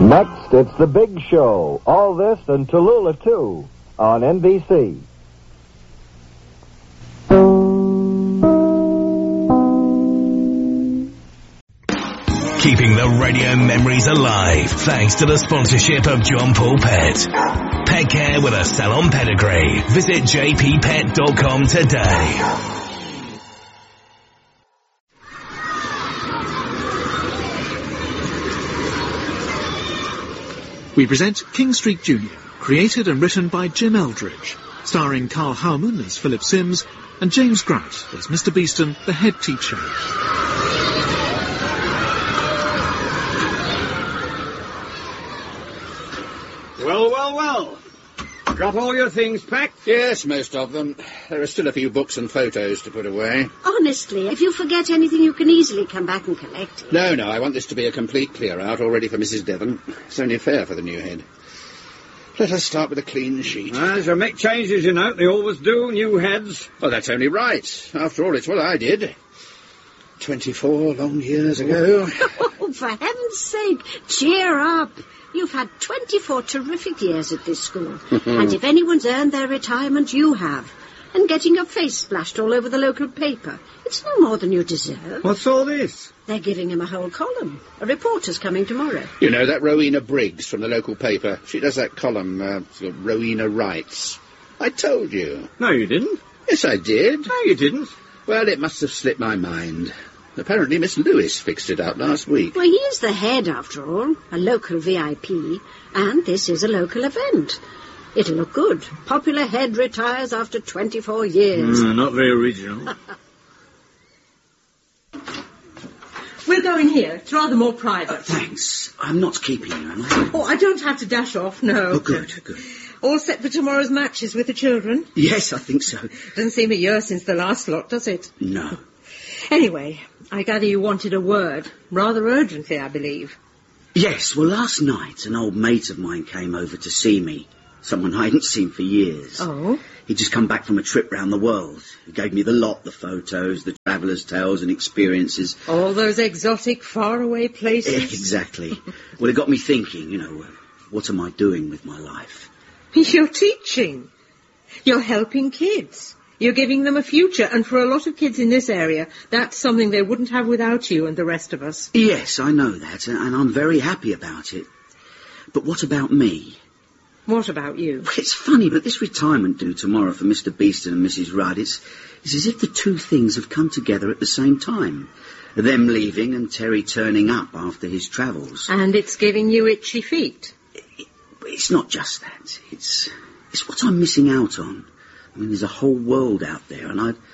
Next, it's The Big Show. All this and Tallulah, too, on NBC. Keeping the radio memories alive thanks to the sponsorship of John Paul Pet. Pet care with a salon pedigree. Visit jppet.com today. We present King Street Jr., created and written by Jim Eldridge, starring Carl Howman as Philip Sims and James Grant as Mr. Beeston, the head teacher. Well. Got all your things packed? Yes, most of them. There are still a few books and photos to put away. Honestly, if you forget anything, you can easily come back and collect it. No, I want this to be a complete clear-out, all ready for Mrs. Devon. It's only fair for the new head. Let us start with a clean sheet. As you make changes, you know, they always do, new heads. Oh, that's only right. After all, it's what I did. 24 long years ago. Oh, for heaven's sake, cheer up. You've had 24 terrific years at this school. And if anyone's earned their retirement, you have. And getting your face splashed all over the local paper. It's no more than you deserve. What's all this? They're giving him a whole column. A reporter's coming tomorrow. You know, that Rowena Briggs from the local paper. She does that column, Rowena Writes. I told you. No, you didn't. Yes, I did. No, you didn't. Well, it must have slipped my mind. Apparently Miss Lewis fixed it up last week. Well, he is the head, after all. A local VIP. And this is a local event. It'll look good. Popular head retires after 24 years. Not very original. We're going here. It's rather more private. Thanks. I'm not keeping you, am I? Oh, I don't have to dash off, no. Oh, good. All set for tomorrow's matches with the children? Yes, I think so. Doesn't seem a year since the last lot, does it? No. Anyway, I gather you wanted a word. Rather urgently, I believe. Yes, well, last night an old mate of mine came over to see me. Someone I hadn't seen for years. Oh? He'd just come back from a trip round the world. He gave me the lot, the photos, the traveller's tales and experiences. All those exotic, faraway places? Exactly. Well, it got me thinking, what am I doing with my life? You're teaching. You're helping kids. You're giving them a future, and for a lot of kids in this area, that's something they wouldn't have without you and the rest of us. Yes, I know that, and I'm very happy about it. But what about me? What about you? Well, it's funny, but this retirement due tomorrow for Mr. Beeston and Mrs. Rudd, it's as if the two things have come together at the same time. Them leaving and Terry turning up after his travels. And it's giving you itchy feet. It's not just that. It's what I'm missing out on. I mean, there's a whole world out there, and